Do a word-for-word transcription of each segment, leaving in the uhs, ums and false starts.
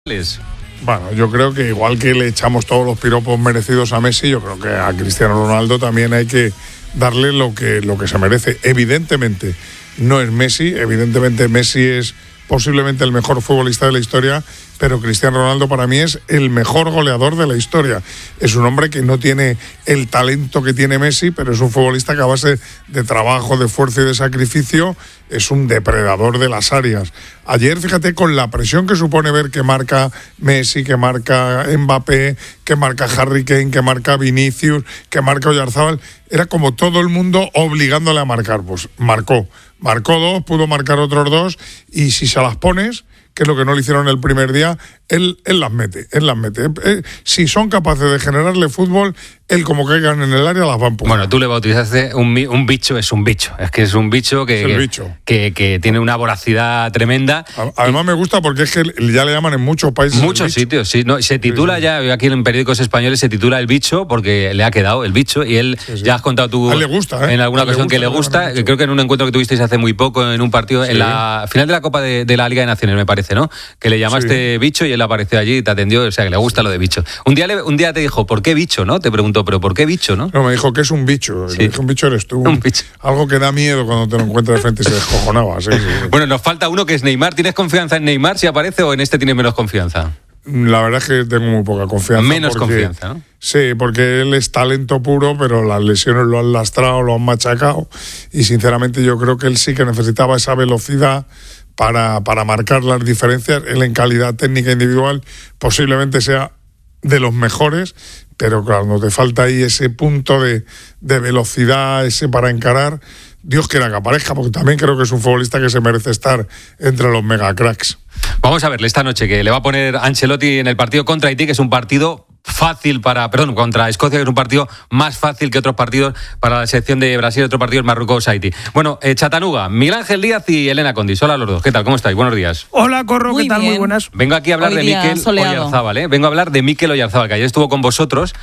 Bueno, yo creo que igual que le echamos todos los piropos merecidos a Messi, yo creo que a Cristiano Ronaldo también hay que darle lo que, lo que se merece. Evidentemente no es Messi, evidentemente Messi es posiblemente el mejor futbolista de la historia, pero Cristiano Ronaldo para mí es el mejor goleador de la historia. Es un hombre que no tiene el talento que tiene Messi, pero es un futbolista que a base de trabajo, de esfuerzo y de sacrificio es un depredador de las áreas. Ayer, fíjate, con la presión que supone ver que marca Messi, que marca Mbappé, que marca Harry Kane, que marca Vinicius, que marca Oyarzábal, era como todo el mundo obligándole a marcar. Pues marcó, marcó dos, pudo marcar otros dos, y si se las pones, que es lo que no le hicieron el primer día, él, él las mete, él las mete. Eh, si son capaces de generarle fútbol, él como caigan en el área las va a empujar. Bueno, tú le bautizaste un, un bicho, es un bicho, es que es un bicho que, es el bicho. que, que tiene una voracidad tremenda. Además y, me gusta porque es que ya le llaman en muchos países muchos sitios, sí, no, se titula sí, sí. ya, aquí en periódicos españoles se titula El Bicho porque le ha quedado el bicho y él, sí, sí. ya has contado tú a él le gusta, ¿eh? en alguna ocasión que le gusta, creo que en un encuentro que tuvisteis hace muy poco, en un partido, sí. en la final de la Copa de, de la Liga de Naciones, me parece, ¿no? Que le llamaste sí. bicho y él apareció allí y te atendió, o sea, que le gusta lo de bicho. Un día, le, un día te dijo, ¿por qué bicho, no? Te preguntó, ¿pero por qué bicho, no? No, me dijo que es un bicho. Sí. Un bicho eres tú. Un bicho. Algo que da miedo cuando te lo encuentras de frente y se descojonaba. Sí, sí. Bueno, nos falta uno que es Neymar. ¿Tienes confianza en Neymar si aparece o en este tienes menos confianza? La verdad es que tengo muy poca confianza. Menos porque, confianza, ¿no? Sí, porque él es talento puro, pero las lesiones lo han lastrado, lo han machacado. Y sinceramente yo creo que él sí que necesitaba esa velocidad para, para marcar las diferencias. Él en calidad técnica individual posiblemente sea de los mejores, pero cuando te falta ahí ese punto de, de velocidad, ese para encarar, Dios quiera que aparezca, porque también creo que es un futbolista que se merece estar entre los mega cracks. Vamos a verle esta noche, que le va a poner Ancelotti en el partido contra Haití, que es un partido fácil para, perdón, contra Escocia, que es un partido más fácil que otros partidos para la selección de Brasil, otro partido es Marruecos-Haití. Bueno, eh, Chatanuga, Miguel Ángel Díaz y Elena Condis. Hola a los dos, ¿qué tal? ¿Cómo estáis? Buenos días. Hola, Corro, Muy ¿qué tal? bien. Muy buenas. Vengo aquí a hablar Hoy de Mikel Oyarzábal, ¿eh? Vengo a hablar de Mikel Oyarzábal, que ayer estuvo con vosotros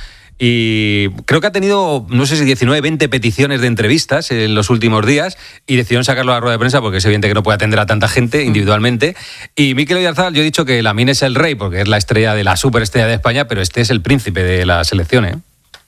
y creo que ha tenido, no sé si diecinueve, veinte peticiones de entrevistas en los últimos días y decidieron sacarlo a la rueda de prensa porque es evidente que no puede atender a tanta gente individualmente. Y Mikel Oyarzábal, yo he dicho que Lamine es el rey porque es la estrella de la superestrella de España, pero este es el príncipe de la selección, ¿eh?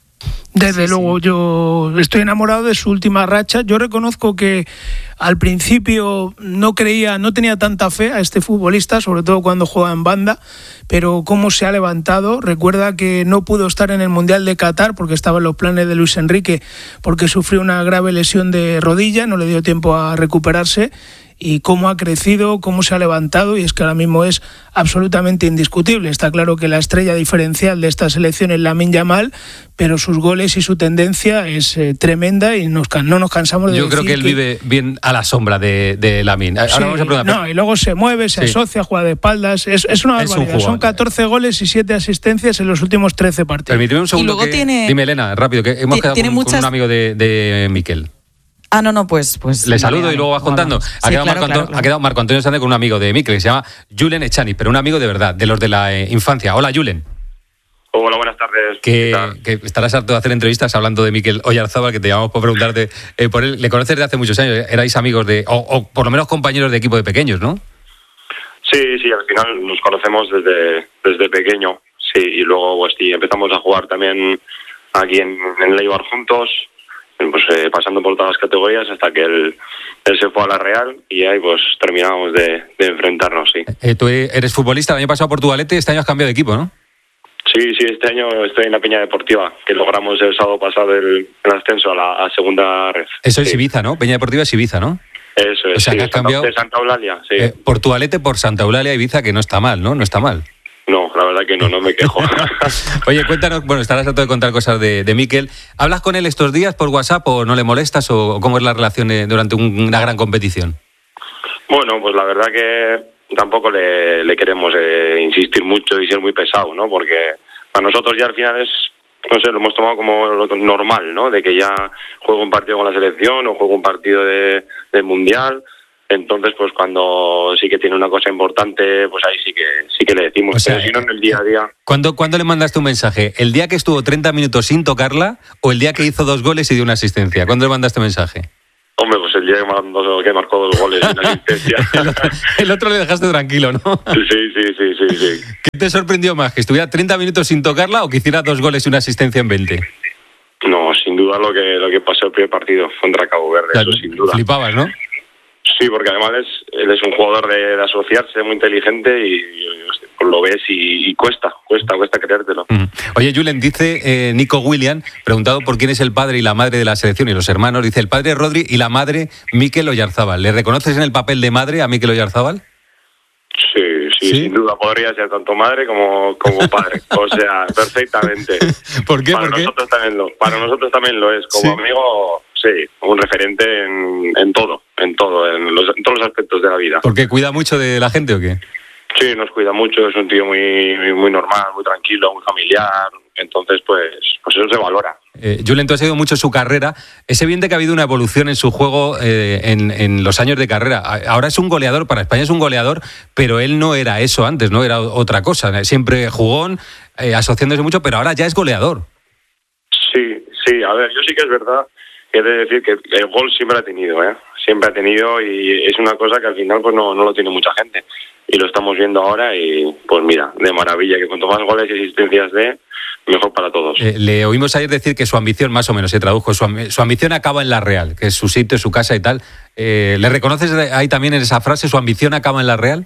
Desde sí, luego, sí. yo estoy enamorado de su última racha. Yo reconozco que al principio no creía, no tenía tanta fe a este futbolista, sobre todo cuando juega en banda, pero cómo se ha levantado. Recuerda que no pudo estar en el Mundial de Qatar porque estaba en los planes de Luis Enrique, porque sufrió una grave lesión de rodilla, no le dio tiempo a recuperarse. Y cómo ha crecido, cómo se ha levantado, y es que ahora mismo es absolutamente indiscutible. Está claro que la estrella diferencial de esta selección es Lamine Yamal, pero sus goles y su tendencia es eh, tremenda y nos, no nos cansamos de Yo decir creo que él que... vive bien a la sombra de, de Lamine. Ahora Sí, vamos a preguntar. no, y luego se mueve, se Sí. asocia, juega de espaldas. Es, es una Es un barbaridad. jugador. Son catorce goles y siete asistencias en los últimos trece partidos. Permíteme un segundo. Y luego que... tiene- Dime, Elena, rápido, que hemos Ti- quedado tiene con, muchas- con un amigo de, de Mikel. Ah, no, no, pues... pues Le vale, saludo vale. y luego vas contando. Vamos. Ha, Sí, quedado claro, Marco claro, Antonio, claro. ha quedado Marco Antonio Sánchez con un amigo de Mikel que se llama Julen Echaniz, pero un amigo de verdad, de los de la eh, infancia. Hola, Julen. Hola, buenas tardes. Que, que estarás harto de hacer entrevistas hablando de Mikel Oyarzábal, que te llamamos por preguntarte eh, por él. Le conoces desde hace muchos años, erais amigos de, o, o por lo menos compañeros de equipo de pequeños, ¿no? Sí, sí, al final nos conocemos desde, desde pequeño, sí, y luego pues sí, empezamos a jugar también aquí en, en Leibar juntos, pues eh, pasando por todas las categorías hasta que él, él se fue a la Real y ahí pues terminamos de, de enfrentarnos, sí. Eh, tú eres futbolista, el año pasado Portugalete, este año has cambiado de equipo, ¿no? Sí, sí, este año estoy en la Peña Deportiva, que logramos el sábado pasado el, el ascenso a la a segunda red. Eso es Sí. Ibiza, ¿no? Peña Deportiva es Ibiza, ¿no? Eso es, O sea, sí, que has Santa- cambiado- de Santa Eulalia, sí. Eh, Portugalete por Santa Eulalia Ibiza, que no está mal, ¿no? No está mal. No, la verdad que no, no me quejo. Oye, cuéntanos, bueno, estarás harto de contar cosas de, de Mikel. ¿Hablas con él estos días por WhatsApp o no le molestas o cómo es la relación eh, durante un- una gran competición? Bueno, pues la verdad que tampoco le, le queremos eh, insistir mucho y ser muy pesado, ¿no? Porque a nosotros ya al final es, no sé, lo hemos tomado como lo normal, ¿no? De que ya juego un partido con la selección o juego un partido de, del Mundial. Entonces, pues cuando sí que tiene una cosa importante, pues ahí sí que sí que le decimos. O sea, pero si no, en el día a día... ¿Cuándo, ¿Cuándo le mandaste un mensaje? ¿El día que estuvo treinta minutos sin tocarla o el día que hizo dos goles y dio una asistencia? ¿Cuándo le mandaste mensaje? Hombre, pues el día que marcó, que marcó dos goles y una asistencia. el, otro, el otro le dejaste tranquilo, ¿no? Sí, sí, sí, sí, sí. ¿Qué te sorprendió más? ¿Que estuviera treinta minutos sin tocarla o que hiciera dos goles y una asistencia en veinte? No, sin duda lo que lo que pasó el primer partido contra Cabo Verde, O sea, eso sin duda. Flipabas, ¿no? Sí, porque además es, él es un jugador de, de asociarse, muy inteligente y, y pues lo ves y, y cuesta, cuesta, cuesta creértelo. Mm. Oye, Julen, dice eh, Nico William, preguntado por quién es el padre y la madre de la selección y los hermanos, dice el padre Rodri y la madre Mikel Oyarzábal. ¿Le reconoces en el papel de madre a Mikel Oyarzábal? Sí, sí, ¿Sí? sin duda podría ser tanto madre como, como padre, o sea, perfectamente. ¿Por qué? Para ¿Por qué? nosotros también lo, para nosotros también lo es, como ¿Sí? amigo, sí, un referente en, en todo, en todo, en, los, en todos los aspectos de la vida. ¿Por qué? ¿Cuida mucho de la gente o qué? Sí, nos cuida mucho, es un tío muy, muy, muy normal, muy tranquilo, muy familiar, entonces pues, pues eso se valora. Eh, Julen, tú has seguido mucho su carrera. Es evidente que ha habido una evolución en su juego eh, en, en los años de carrera. Ahora es un goleador, para España es un goleador, pero él no era eso antes, no era otra cosa. Siempre jugón, eh, asociándose mucho, pero ahora ya es goleador. Sí, sí, a ver, yo sí que es verdad que he de decir que el gol siempre ha tenido, ¿eh? Siempre ha tenido y es una cosa que al final pues no, no lo tiene mucha gente. Y lo estamos viendo ahora y pues mira, de maravilla, que cuanto más goles y asistencias dé, mejor para todos. Eh, le oímos ayer decir que su ambición, más o menos se tradujo, su, amb- su ambición acaba en la Real, que es su sitio, su casa y tal. Eh, ¿Le reconoces ahí también en esa frase, su ambición acaba en la Real?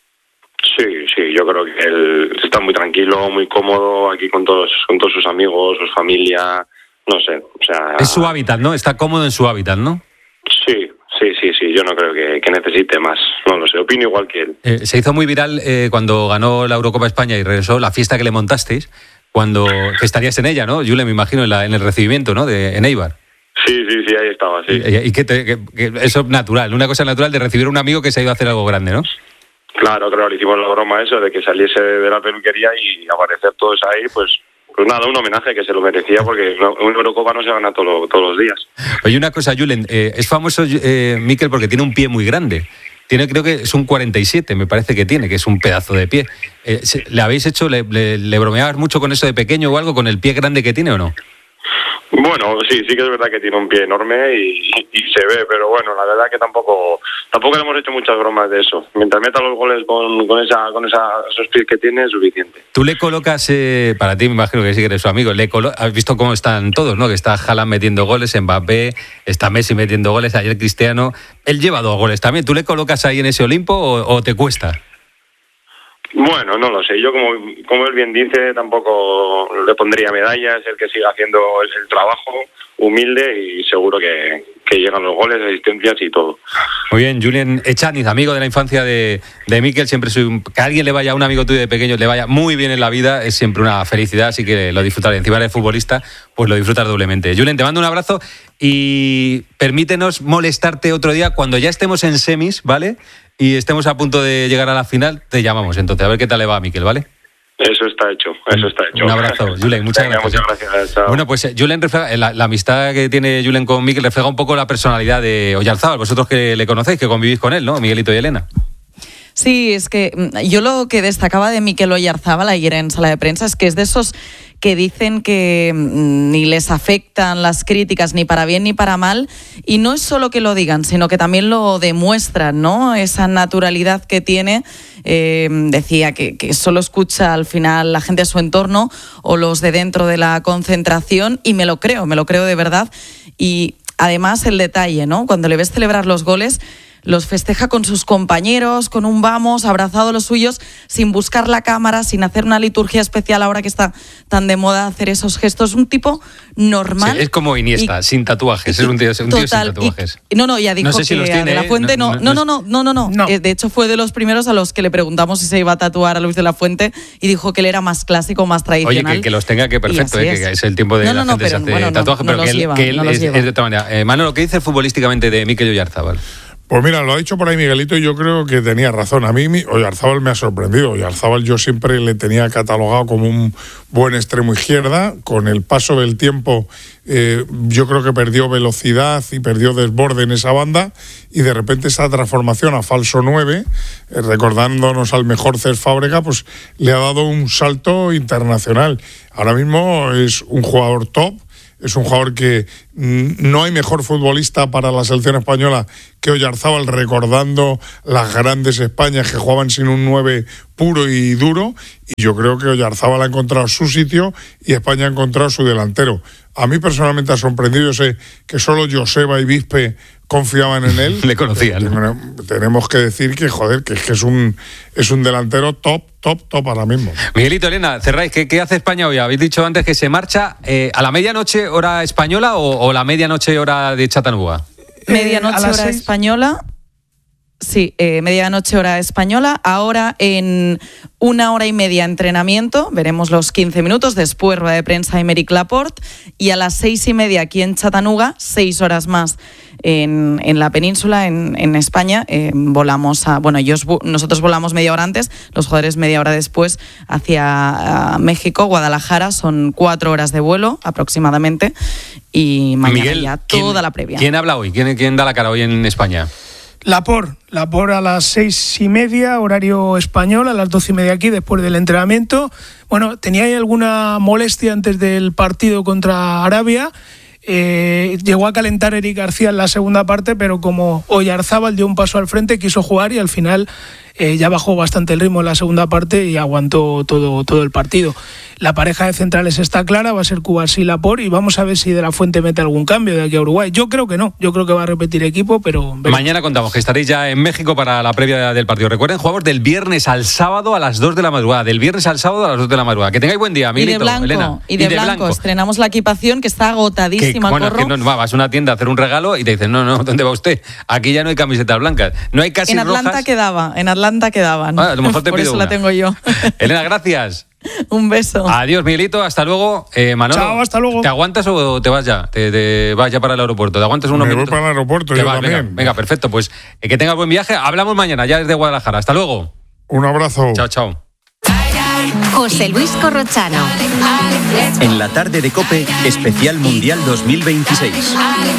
Sí, sí, yo creo que él está muy tranquilo, muy cómodo aquí con todos, con todos sus amigos, su familia, no sé, o sea... Es su hábitat, ¿no? Está cómodo en su hábitat, ¿no? Sí, sí, sí, sí, yo no creo que, que necesite más, no lo sé, opino igual que él. Eh, se hizo muy viral eh, cuando ganó la Eurocopa España y regresó la fiesta que le montasteis, cuando que estarías en ella, ¿no? Julen, me imagino, en, la, en el recibimiento, ¿no? De, en Eibar. Sí, sí, sí, ahí estaba, sí. Y, y que, te, que, que eso es natural, una cosa natural de recibir a un amigo que se ha ido a hacer algo grande, ¿no? Claro, claro, le hicimos la broma eso de que saliese de la peluquería y aparecer todos ahí, pues... Pues nada, un homenaje que se lo merecía porque un Eurocopa no se gana todo, todos los días. Oye, una cosa, Julen, eh, es famoso eh, Mikel porque tiene un pie muy grande. Tiene, creo que es un cuarenta y siete, me parece que tiene, que es un pedazo de pie. Eh, ¿Le habéis hecho, le, le, le bromeabas mucho con eso de pequeño o algo, con el pie grande que tiene o no? Bueno, sí, sí que es verdad que tiene un pie enorme y, y se ve, pero bueno, la verdad que tampoco tampoco le hemos hecho muchas bromas de eso. Mientras meta los goles con, con esa con esa, esos pies que tiene es suficiente. Tú le colocas, eh, para ti me imagino que sí que eres su amigo, le colo- has visto cómo están todos, ¿no? Que está Haaland metiendo goles, Mbappé, está Messi metiendo goles, ayer Cristiano. Él lleva dos goles también. ¿Tú le colocas ahí en ese Olimpo o, o te cuesta? Bueno, no lo sé. Yo, como, como él bien dice, tampoco le pondría medallas. El que siga haciendo el, el trabajo, humilde y seguro que, que llegan los goles, asistencias y todo. Muy bien, Julen Echaniz, amigo de la infancia de, de Mikel. Siempre soy un, que a alguien le vaya, a un amigo tuyo de pequeño, le vaya muy bien en la vida, es siempre una felicidad, así que lo disfrutaré. Encima eres futbolista, pues lo disfrutas doblemente. Julen, te mando un abrazo y permítenos molestarte otro día cuando ya estemos en semis, ¿vale? Y estemos a punto de llegar a la final, te llamamos entonces, a ver qué tal le va a Mikel, ¿vale? Eso está hecho, eso está hecho. Un abrazo, Julen, muchas Venga, gracias. Muchas gracias, chao. Bueno, pues Julen refleja, la, la amistad que tiene Julen con Mikel refleja un poco la personalidad de Oyarzábal, vosotros que le conocéis, que convivís con él, ¿no? Miguelito y Elena. Sí, es que yo lo que destacaba de Mikel Oyarzábal ayer en sala de prensa es que es de esos que dicen que ni les afectan las críticas ni para bien ni para mal, y no es solo que lo digan, sino que también lo demuestran, ¿no? Esa naturalidad que tiene, eh, decía que, que solo escucha al final la gente de su entorno o los de dentro de la concentración, y me lo creo, me lo creo de verdad. Y además el detalle, ¿no? Cuando le ves celebrar los goles, los festeja con sus compañeros, con un vamos, abrazado a los suyos, sin buscar la cámara, sin hacer una liturgia especial ahora que está tan de moda hacer esos gestos. Un tipo normal. Sí, es como Iniesta, y, sin tatuajes. Es un tío, un tío total, sin tatuajes. Y, no, no, ya dijo no sé si que los a tiene, De La Fuente ¿eh? no, no, no, no, no, no, no. No. Eh, de hecho, fue de los primeros a los que le preguntamos si se iba a tatuar a Luis de la Fuente y dijo que él era más clásico, más tradicional. Oye, que, que los tenga, que perfecto, eh, es. que es el tiempo de no, la no, gente pero, se hace bueno, tatuajes, no, pero no que él, lleva, que él no es, lleva. es de otra manera. Eh, Manolo, ¿qué dice futbolísticamente de Mikel Oyarzábal? Pues mira, lo ha dicho por ahí Miguelito y yo creo que tenía razón. A mí mi, Oyarzábal me ha sorprendido. Oyarzábal yo siempre le tenía catalogado como un buen extremo izquierda. Con el paso del tiempo eh, yo creo que perdió velocidad y perdió desborde en esa banda, y de repente esa transformación a falso nueve, eh, recordándonos al mejor Cesc Fábregas, pues le ha dado un salto internacional. Ahora mismo es un jugador top. es un jugador que mm, no hay mejor futbolista para la selección española que Oyarzábal, recordando las grandes Españas que jugaban sin un nueve puro y duro, y yo creo que Oyarzábal ha encontrado su sitio y España ha encontrado su delantero. A mí personalmente ha sorprendido, yo sé que solo Joseba y Vispe confiaban en él. Le conocían. Tenemos que decir que, joder, que es que es un, es un delantero top, top, top ahora mismo. Miguelito, Elena, cerráis, ¿qué, qué hace España hoy? Habéis dicho antes que se marcha eh, a la medianoche hora española o, o la medianoche hora de Chattanooga. Medianoche eh, hora seis. Española. Sí, eh, medianoche hora española. Ahora en una hora y media entrenamiento, veremos los quince minutos, después rueda de prensa Aymeric Laporte, y a las seis y media aquí en Chattanooga, seis horas más en, en la península, en, en España, eh, volamos a, bueno, ellos, nosotros volamos media hora antes, los jugadores media hora después hacia México, Guadalajara, son cuatro horas de vuelo aproximadamente, y mañana Miguel, ya toda ¿quién, la previa. ¿Quién habla hoy? ¿Quién, ¿Quién da la cara hoy en España? Laporte, Laporte a las seis y media, horario español, a las doce y media aquí, después del entrenamiento. Bueno, tenía ahí alguna molestia antes del partido contra Arabia. Eh, llegó a calentar Eric García en la segunda parte, pero como Oyarzábal dio un paso al frente, quiso jugar y al final eh, ya bajó bastante el ritmo en la segunda parte y aguantó todo, todo el partido. La pareja de centrales está clara, va a ser Cubarsí y Laporte, y vamos a ver si De La Fuente mete algún cambio de aquí a Uruguay. Yo creo que no, yo creo que va a repetir equipo, pero... veremos. Mañana contamos que estaréis ya en México para la previa del partido. Recuerden, jugamos del viernes al sábado a las dos de la madrugada. Del viernes al sábado a las dos de la madrugada. Que tengáis buen día, Miguelito, y de blanco, Elena. Y de, y de blanco. blanco. Estrenamos la equipación que está agotadísima. Que, bueno, corro. es que no, vas a una tienda a hacer un regalo y te dicen, no, no, ¿dónde va usted? Aquí ya no hay camisetas blancas. No hay casi En Atlanta rojas. quedaba, en Atlanta quedaban. Ah, a lo mejor te Por pido eso una. la tengo yo. Elena, gracias. Un beso. Adiós, Miguelito, hasta luego. Eh, Manolo, Chao, hasta luego. ¿te aguantas o te vas ya? ¿Te, te vas ya para el aeropuerto? ¿Te aguantas unos Me voy minutos? para el aeropuerto, Te yo vas, también. Venga, venga, perfecto. Pues eh, que tengas buen viaje. Hablamos mañana ya desde Guadalajara. Hasta luego. Un abrazo. Chao, chao. José Luis Corrochano. En la tarde de COPE, especial Mundial dos mil veintiséis.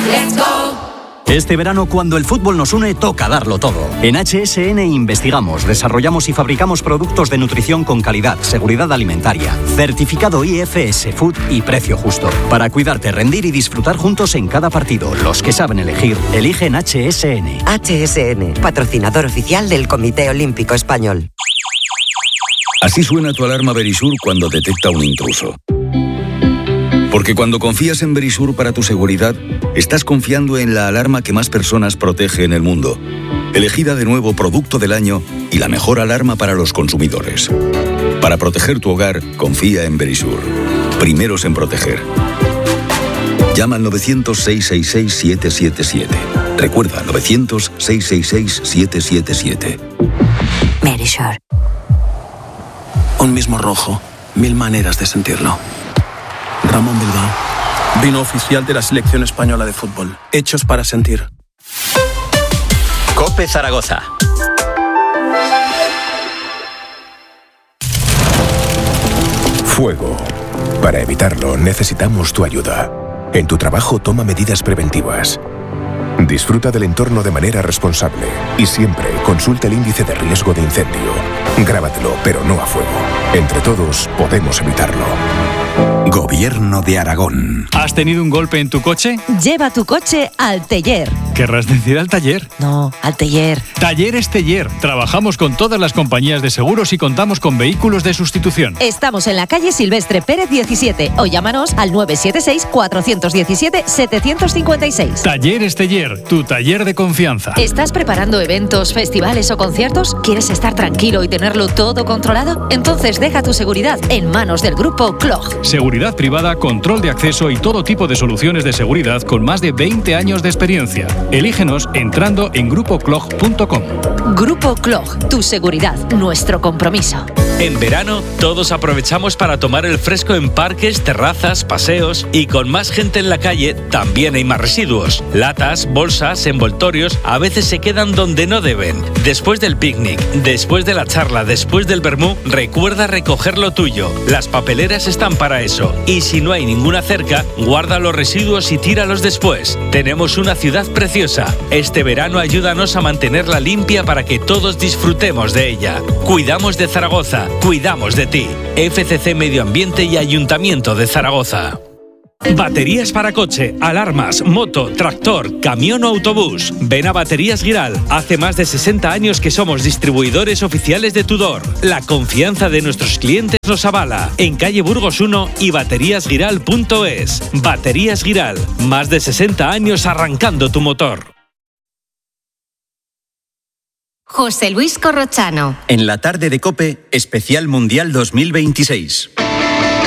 Este verano, cuando el fútbol nos une, toca darlo todo. En H S N investigamos, desarrollamos y fabricamos productos de nutrición con calidad, seguridad alimentaria, certificado I F S Food y precio justo. Para cuidarte, rendir y disfrutar juntos en cada partido. Los que saben elegir, eligen H S N. H S N, patrocinador oficial del Comité Olímpico Español. Así suena tu alarma Verisur cuando detecta un intruso. Porque cuando confías en Verisur para tu seguridad, estás confiando en la alarma que más personas protege en el mundo. Elegida de nuevo Producto del Año y la mejor alarma para los consumidores. Para proteger tu hogar, confía en Verisur. Primeros en proteger. Llama al novecientos, seiscientos sesenta y seis, siete siete siete. Recuerda, novecientos, seiscientos sesenta y seis, siete siete siete. Verisur. Un mismo rojo, mil maneras de sentirlo. Ramón Bilbao, vino oficial de la selección española de fútbol. Hechos para sentir. COPE Zaragoza. Fuego. Para evitarlo necesitamos tu ayuda. En tu trabajo toma medidas preventivas. Disfruta del entorno de manera responsable y siempre consulta el índice de riesgo de incendio. Grábatelo, pero no a fuego. Entre todos podemos evitarlo. Gobierno de Aragón. ¿Has tenido un golpe en tu coche? Lleva tu coche al taller. ¿Querrás decir al taller? No, al taller. Talleres Teller. Trabajamos con todas las compañías de seguros y contamos con vehículos de sustitución. Estamos en la calle Silvestre Pérez diecisiete o llámanos al nueve siete seis, cuatro uno siete, siete cinco seis. Talleres Teller, tu taller de confianza. ¿Estás preparando eventos, festivales o conciertos? ¿Quieres estar tranquilo y tenerlo todo controlado? Entonces deja tu seguridad en manos del grupo C L O G. Seguridad privada, control de acceso y todo tipo de soluciones de seguridad con más de veinte años de experiencia. Elígenos entrando en grupo clog punto com. Grupo C L O G, tu seguridad, nuestro compromiso. En verano, todos aprovechamos para tomar el fresco en parques, terrazas, paseos, y con más gente en la calle también hay más residuos. Latas, bolsas, envoltorios, a veces se quedan donde no deben. Después del picnic, después de la charla, después del vermú, recuerda recoger lo tuyo. Las papeleras están para eso. Y si no hay ninguna cerca, guarda los residuos y tíralos después. Tenemos una ciudad preciosa. Este verano ayúdanos a mantenerla limpia para que todos disfrutemos de ella. Cuidamos de Zaragoza. Cuidamos de ti. F C C Medio Ambiente y Ayuntamiento de Zaragoza. Baterías para coche, alarmas, moto, tractor, camión o autobús. Ven a Baterías Giral. Hace más de sesenta años que somos distribuidores oficiales de Tudor. La confianza de nuestros clientes nos avala. En calle Burgos uno y baterías giral punto es. Baterías Giral. Más de sesenta años arrancando tu motor. José Luis Corrochano. En la tarde de COPE, especial Mundial dos mil veintiséis.